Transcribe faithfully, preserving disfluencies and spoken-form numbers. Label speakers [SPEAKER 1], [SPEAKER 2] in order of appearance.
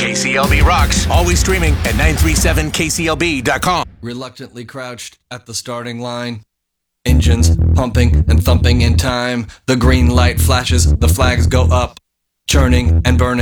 [SPEAKER 1] K C L B rocks. Always streaming at nine three seven K C L B dot com.
[SPEAKER 2] Reluctantly crouched at the starting line. Engines pumping and thumping in time. The green light flashes, the flags go up. Churning and burning.